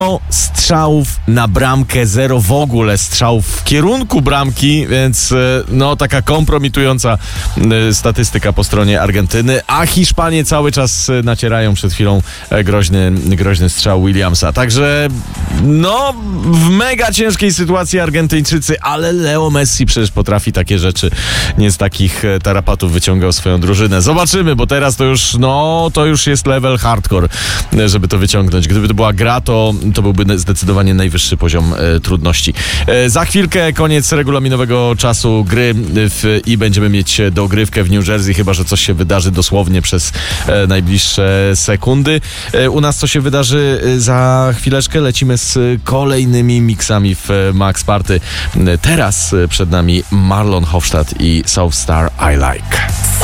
strzałów na bramkę, 0 w ogóle strzałów w kierunku bramki, więc no taka kompromitująca statystyka po stronie Argentyny, a Hiszpanie cały czas nacierają, przed chwilą groźny strzał Williamsa. Także no w mega ciężkiej sytuacji Argentyńczycy, ale Leo Messi przecież potrafi takie rzeczy, nie z takich tarapatów wyciągał swoją drużynę. Zobaczymy, bo teraz to już jest level hardcore, żeby to wyciągnąć. Gdyby to była gra, to byłby zdecydowanie najwyższy poziom trudności. Za chwilkę koniec regulaminowego czasu gry i będziemy mieć dogrywkę w New Jersey, chyba że coś się wydarzy dosłownie przez najbliższe sekundy. U nas co się wydarzy za chwileczkę? Lecimy z kolejnymi miksami w Max Party. Teraz przed nami Marlon Hofstadt i South Star I Like.